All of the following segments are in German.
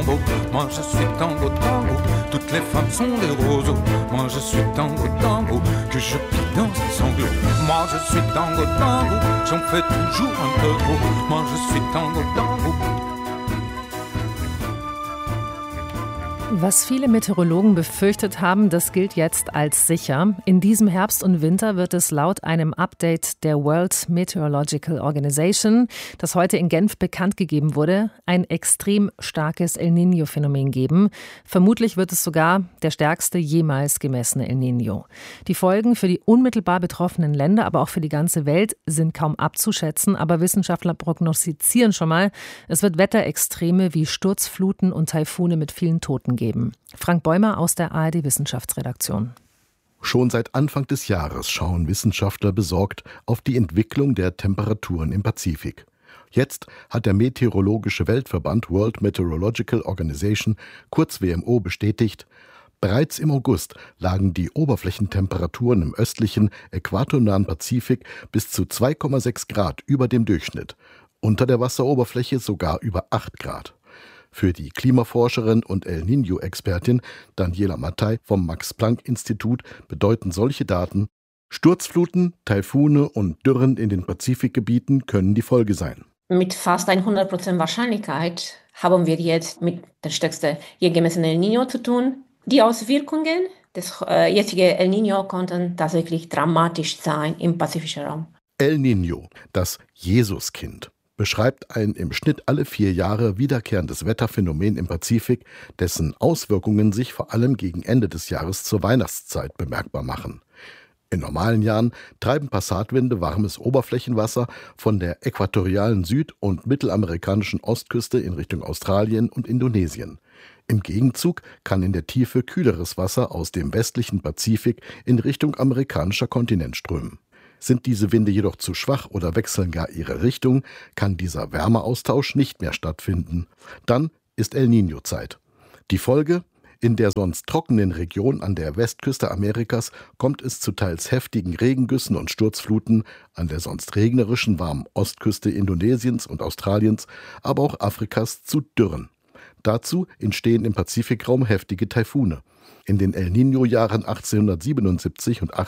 tango. Moi je suis tango, tango. Toutes les femmes sont des roseaux. Moi je suis tango, tango. Que je plie dans un sanglot. Moi je suis tango, tango. J'en fais toujours un peu trop. Moi je suis tango, tango. Was viele Meteorologen befürchtet haben, das gilt jetzt als sicher. In diesem Herbst und Winter wird es laut einem Update der World Meteorological Organization, das heute in Genf bekannt gegeben wurde, ein extrem starkes El Niño-Phänomen geben. Vermutlich wird es sogar der stärkste jemals gemessene El Niño. Die Folgen für die unmittelbar betroffenen Länder, aber auch für die ganze Welt sind kaum abzuschätzen. Aber Wissenschaftler prognostizieren schon mal, es wird Wetterextreme wie Sturzfluten und Taifune mit vielen Toten geben. Frank Bäumer aus der ARD-Wissenschaftsredaktion. Schon seit Anfang des Jahres schauen Wissenschaftler besorgt auf die Entwicklung der Temperaturen im Pazifik. Jetzt hat der Meteorologische Weltverband World Meteorological Organization, kurz WMO, bestätigt, bereits im August lagen die Oberflächentemperaturen im östlichen, äquatornahen Pazifik bis zu 2,6 Grad über dem Durchschnitt, unter der Wasseroberfläche sogar über 8 Grad. Für die Klimaforscherin und El Niño-Expertin Daniela Mattei vom Max-Planck-Institut bedeuten solche Daten, Sturzfluten, Taifune und Dürren in den Pazifikgebieten können die Folge sein. Mit fast 100% Wahrscheinlichkeit haben wir jetzt mit der stärksten je gemessenen El Niño zu tun. Die Auswirkungen des jetzigen El Niño konnten tatsächlich dramatisch sein im pazifischen Raum. El Niño, das Jesuskind, beschreibt ein im Schnitt alle 4 Jahre wiederkehrendes Wetterphänomen im Pazifik, dessen Auswirkungen sich vor allem gegen Ende des Jahres zur Weihnachtszeit bemerkbar machen. In normalen Jahren treiben Passatwinde warmes Oberflächenwasser von der äquatorialen Süd- und mittelamerikanischen Ostküste in Richtung Australien und Indonesien. Im Gegenzug kann in der Tiefe kühleres Wasser aus dem westlichen Pazifik in Richtung amerikanischer Kontinent strömen. Sind diese Winde jedoch zu schwach oder wechseln gar ihre Richtung, kann dieser Wärmeaustausch nicht mehr stattfinden. Dann ist El Niño-Zeit. Die Folge? In der sonst trockenen Region an der Westküste Amerikas kommt es zu teils heftigen Regengüssen und Sturzfluten, an der sonst regnerischen warmen Ostküste Indonesiens und Australiens, aber auch Afrikas zu Dürren. Dazu entstehen im Pazifikraum heftige Taifune. In den El Niño-Jahren 1877 und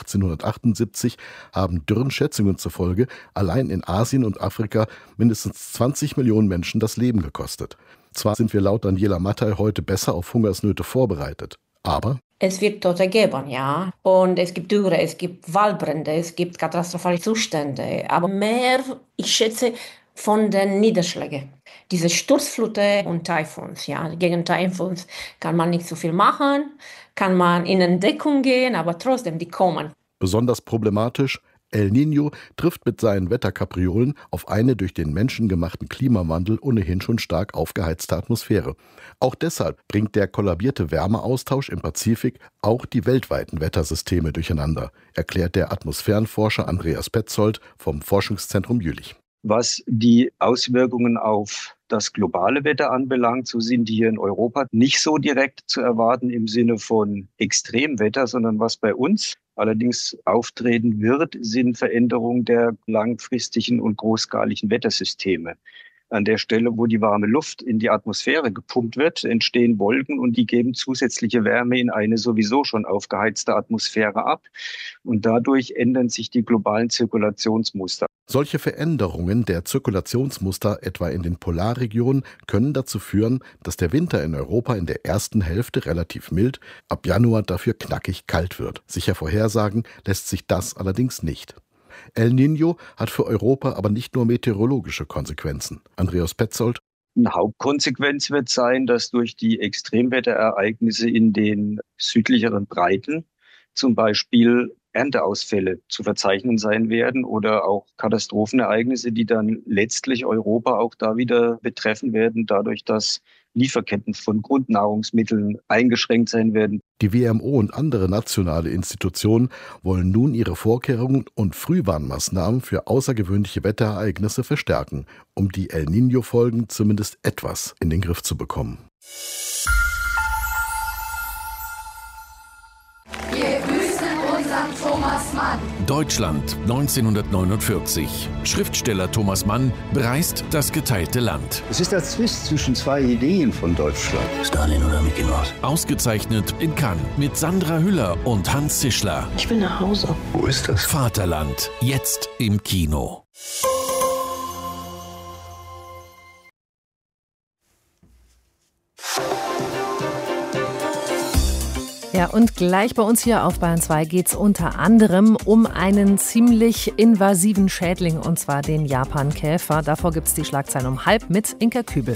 1878 haben Dürren Schätzungen zufolge allein in Asien und Afrika mindestens 20 Millionen Menschen das Leben gekostet. Zwar sind wir laut Daniela Mattei heute besser auf Hungersnöte vorbereitet, aber es wird Tote geben, ja. Und es gibt Dürre, es gibt Waldbrände, es gibt katastrophale Zustände. Aber mehr, ich schätze, von den Niederschlägen. Diese Sturzfluten und Taifuns, ja. Gegen Taifuns kann man nicht so viel machen, kann man in Entdeckung gehen, aber trotzdem, die kommen. Besonders problematisch, El Niño trifft mit seinen Wetterkapriolen auf eine durch den menschengemachten Klimawandel ohnehin schon stark aufgeheizte Atmosphäre. Auch deshalb bringt der kollabierte Wärmeaustausch im Pazifik auch die weltweiten Wettersysteme durcheinander, erklärt der Atmosphärenforscher Andreas Petzold vom Forschungszentrum Jülich. Was die Auswirkungen auf das globale Wetter anbelangt, so sind die hier in Europa nicht so direkt zu erwarten im Sinne von Extremwetter, sondern was bei uns allerdings auftreten wird, sind Veränderungen der langfristigen und großskaligen Wettersysteme. An der Stelle, wo die warme Luft in die Atmosphäre gepumpt wird, entstehen Wolken und die geben zusätzliche Wärme in eine sowieso schon aufgeheizte Atmosphäre ab. Und dadurch ändern sich die globalen Zirkulationsmuster. Solche Veränderungen der Zirkulationsmuster, etwa in den Polarregionen, können dazu führen, dass der Winter in Europa in der ersten Hälfte relativ mild, ab Januar dafür knackig kalt wird. Sicher vorhersagen lässt sich das allerdings nicht. El Niño hat für Europa aber nicht nur meteorologische Konsequenzen. Andreas Petzold. Eine Hauptkonsequenz wird sein, dass durch die Extremwetterereignisse in den südlicheren Breiten zum Beispiel Ernteausfälle zu verzeichnen sein werden oder auch Katastrophenereignisse, die dann letztlich Europa auch da wieder betreffen werden, dadurch, dass Lieferketten von Grundnahrungsmitteln eingeschränkt sein werden. Die WMO und andere nationale Institutionen wollen nun ihre Vorkehrungen und Frühwarnmaßnahmen für außergewöhnliche Wetterereignisse verstärken, um die El Niño-Folgen zumindest etwas in den Griff zu bekommen. Wir grüßen unserem Thomas Mann. Deutschland 1949. Schriftsteller Thomas Mann bereist das geteilte Land. Es ist der Zwist zwischen zwei Ideen von Deutschland. Stalin oder Mickey Mouse? Ausgezeichnet in Cannes mit Sandra Hüller und Hans Zischler. Ich will nach Hause. Wo ist das? Vaterland, jetzt im Kino. Ja, und gleich bei uns hier auf Bayern 2 geht es unter anderem um einen ziemlich invasiven Schädling, und zwar den Japankäfer. Davor gibt es die Schlagzeilen um 12:30 mit Inka Kübel.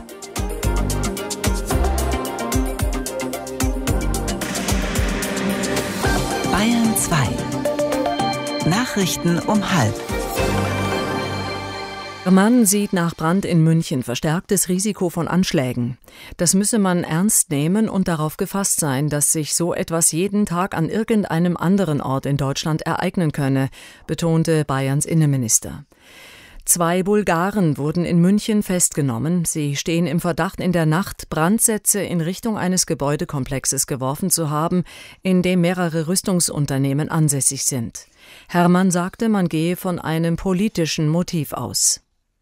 Bayern 2. Nachrichten um 12:30. Der Mann sieht nach Brand in München verstärktes Risiko von Anschlägen. Das müsse man ernst nehmen und darauf gefasst sein, dass sich so etwas jeden Tag an irgendeinem anderen Ort in Deutschland ereignen könne, betonte Bayerns Innenminister. 2 Bulgaren wurden in München festgenommen. Sie stehen im Verdacht, in der Nacht Brandsätze in Richtung eines Gebäudekomplexes geworfen zu haben, in dem mehrere Rüstungsunternehmen ansässig sind. Hermann sagte, man gehe von einem politischen Motiv aus.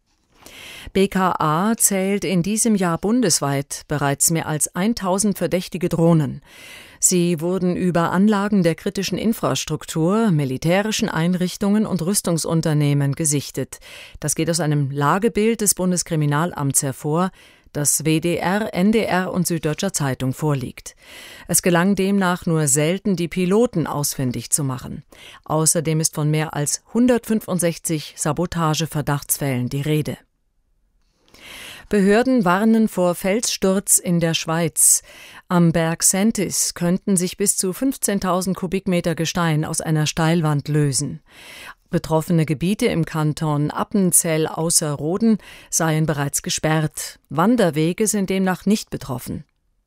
BKA zählt in diesem Jahr bundesweit bereits mehr als 1000 verdächtige Drohnen. Sie wurden über Anlagen der kritischen Infrastruktur, militärischen Einrichtungen und Rüstungsunternehmen gesichtet. Das geht aus einem Lagebild des Bundeskriminalamts hervor, das WDR, NDR und Süddeutscher Zeitung vorliegt. Es gelang demnach nur selten, die Piloten ausfindig zu machen. Außerdem ist von mehr als 165 Sabotageverdachtsfällen die Rede. Behörden warnen vor Felssturz in der Schweiz. Am Berg Sentis könnten sich bis zu 15.000 Kubikmeter Gestein aus einer Steilwand lösen. Betroffene Gebiete im Kanton Appenzell außer Roden seien bereits gesperrt. Wanderwege sind demnach nicht betroffen.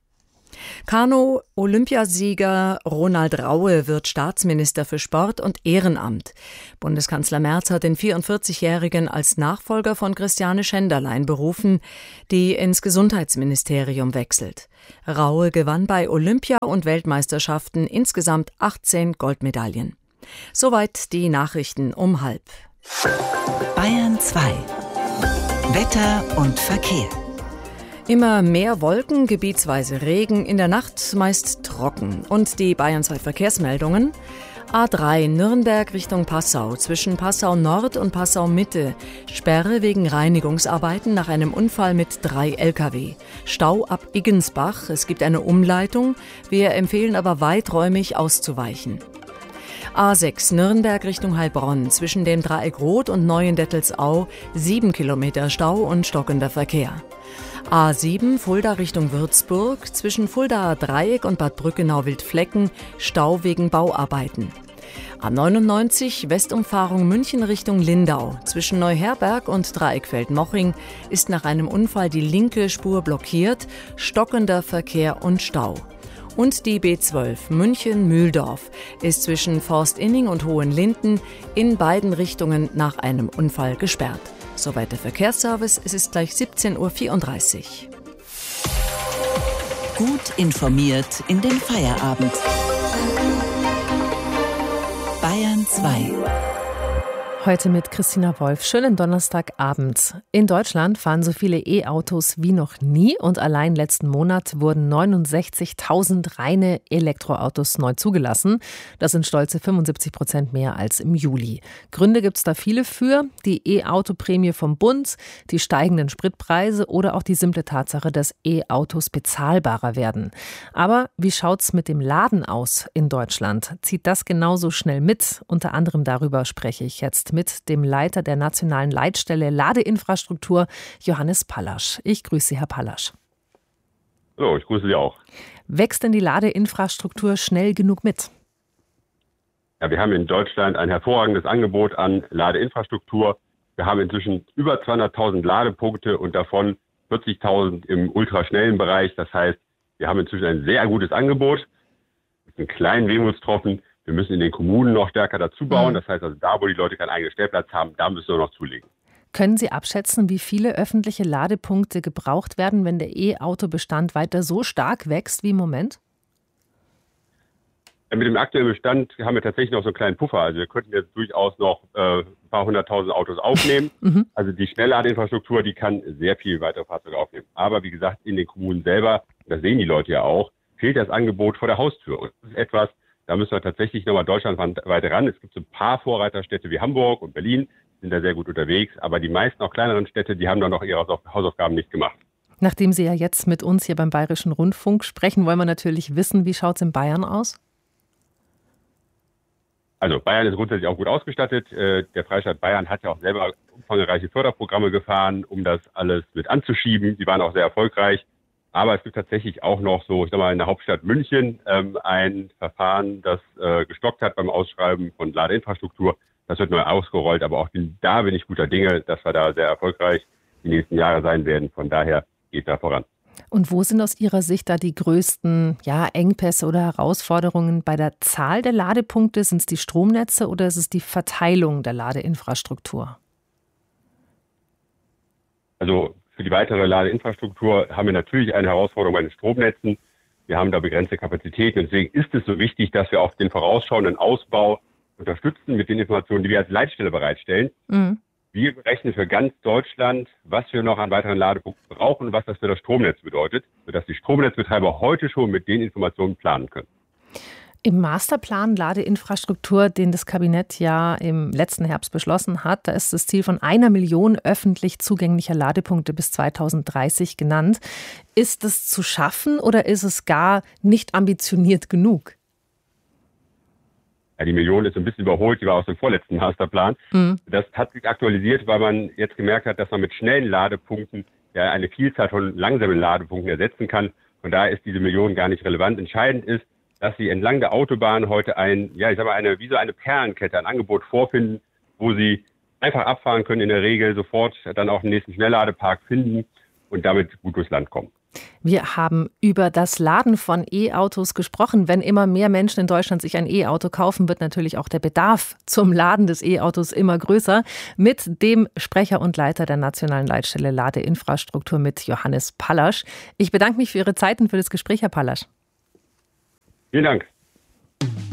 Kanu-Olympiasieger Ronald Raue wird Staatsminister für Sport und Ehrenamt. Bundeskanzler Merz hat den 44-Jährigen als Nachfolger von Christiane Schenderlein berufen, die ins Gesundheitsministerium wechselt. Raue gewann bei Olympia- und Weltmeisterschaften insgesamt 18 Goldmedaillen. Soweit die Nachrichten um 12:30. Bayern 2. Wetter und Verkehr. Immer mehr Wolken, gebietsweise Regen, in der Nacht meist trocken. Und die Bayern 2 Verkehrsmeldungen. A3 Nürnberg Richtung Passau, zwischen Passau Nord und Passau Mitte. Sperre wegen Reinigungsarbeiten nach einem Unfall mit 3 Lkw. Stau ab Iggensbach, es gibt eine Umleitung. Wir empfehlen aber weiträumig auszuweichen. A6 Nürnberg Richtung Heilbronn, zwischen dem Dreieck Rot und Neuendettelsau 7 Kilometer Stau und stockender Verkehr. A7 Fulda Richtung Würzburg, zwischen Fuldaer Dreieck und Bad Brückenau-Wildflecken Stau wegen Bauarbeiten. A99 Westumfahrung München Richtung Lindau, zwischen Neuherberg und Dreieckfeld-Moching ist nach einem Unfall die linke Spur blockiert, stockender Verkehr und Stau. Und die B12 München-Mühldorf ist zwischen Forstinning und Hohenlinden in beiden Richtungen nach einem Unfall gesperrt. Soweit der Verkehrsservice, es ist gleich 17:34 Uhr. Gut informiert in den Feierabend. Bayern 2. Heute mit Christina Wolf. Schönen Donnerstagabend. In Deutschland fahren so viele E-Autos wie noch nie und allein letzten Monat wurden 69.000 reine Elektroautos neu zugelassen. Das sind stolze 75% mehr als im Juli. Gründe gibt es da viele für. Die E-Auto-Prämie vom Bund, die steigenden Spritpreise oder auch die simple Tatsache, dass E-Autos bezahlbarer werden. Aber wie schaut's mit dem Laden aus in Deutschland? Zieht das genauso schnell mit? Unter anderem darüber spreche ich jetzt mit dem Leiter der Nationalen Leitstelle Ladeinfrastruktur, Johannes Pallasch. Ich grüße Sie, Herr Pallasch. Hallo, ich grüße Sie auch. Wächst denn die Ladeinfrastruktur schnell genug mit? Ja, wir haben in Deutschland ein hervorragendes Angebot an Ladeinfrastruktur. Wir haben inzwischen über 200.000 Ladepunkte und davon 40.000 im ultraschnellen Bereich. Das heißt, wir haben inzwischen ein sehr gutes Angebot. Mit einem kleinen Wehmutstropfen. Wir müssen in den Kommunen noch stärker dazu bauen. Das heißt also, da, wo die Leute keinen eigenen Stellplatz haben, da müssen wir noch zulegen. Können Sie abschätzen, wie viele öffentliche Ladepunkte gebraucht werden, wenn der E-Auto-Bestand weiter so stark wächst wie im Moment? Mit dem aktuellen Bestand haben wir tatsächlich noch so einen kleinen Puffer. Also wir könnten jetzt durchaus noch ein paar 100.000 Autos aufnehmen. Also die Schnellladeinfrastruktur, die kann sehr viel weitere Fahrzeuge aufnehmen. Aber wie gesagt, in den Kommunen selber, das sehen die Leute ja auch, fehlt das Angebot vor der Haustür. Und das ist etwas, da müssen wir tatsächlich nochmal deutschlandweit ran. Es gibt so ein paar Vorreiterstädte wie Hamburg und Berlin, sind da sehr gut unterwegs. Aber die meisten auch kleineren Städte, die haben da noch ihre Hausaufgaben nicht gemacht. Nachdem Sie ja jetzt mit uns hier beim Bayerischen Rundfunk sprechen, wollen wir natürlich wissen, wie schaut es in Bayern aus? Also Bayern ist grundsätzlich auch gut ausgestattet. Der Freistaat Bayern hat ja auch selber umfangreiche Förderprogramme gefahren, um das alles mit anzuschieben. Die waren auch sehr erfolgreich. Aber es gibt tatsächlich auch noch so, ich sag mal, in der Hauptstadt München ein Verfahren, das gestockt hat beim Ausschreiben von Ladeinfrastruktur. Das wird neu ausgerollt, aber auch da bin ich guter Dinge, dass wir da sehr erfolgreich die nächsten Jahre sein werden. Von daher geht da voran. Und wo sind aus Ihrer Sicht da die größten Engpässe oder Herausforderungen bei der Zahl der Ladepunkte? Sind es die Stromnetze oder ist es die Verteilung der Ladeinfrastruktur? Also für die weitere Ladeinfrastruktur haben wir natürlich eine Herausforderung bei den Stromnetzen. Wir haben da begrenzte Kapazitäten. Deswegen ist es so wichtig, dass wir auch den vorausschauenden Ausbau unterstützen mit den Informationen, die wir als Leitstelle bereitstellen. Wir berechnen für ganz Deutschland, was wir noch an weiteren Ladepunkten brauchen und was das für das Stromnetz bedeutet, sodass die Stromnetzbetreiber heute schon mit den Informationen planen können. Im Masterplan Ladeinfrastruktur, den das Kabinett ja im letzten Herbst beschlossen hat, da ist das Ziel von 1 Million öffentlich zugänglicher Ladepunkte bis 2030 genannt. Ist es zu schaffen oder ist es gar nicht ambitioniert genug? Ja, die Million ist ein bisschen überholt, die war aus dem vorletzten Masterplan. Das hat sich aktualisiert, weil man jetzt gemerkt hat, dass man mit schnellen Ladepunkten ja eine Vielzahl von langsamen Ladepunkten ersetzen kann. Von daher ist diese Million gar nicht relevant. Entscheidend ist, dass Sie entlang der Autobahn heute eine Perlenkette, ein Angebot vorfinden, wo Sie einfach abfahren können, in der Regel sofort dann auch den nächsten Schnellladepark finden und damit gut durchs Land kommen. Wir haben über das Laden von E-Autos gesprochen. Wenn immer mehr Menschen in Deutschland sich ein E-Auto kaufen, wird natürlich auch der Bedarf zum Laden des E-Autos immer größer. Mit dem Sprecher und Leiter der Nationalen Leitstelle Ladeinfrastruktur, mit Johannes Pallasch. Ich bedanke mich für Ihre Zeit und für das Gespräch, Herr Pallasch. Vielen Dank.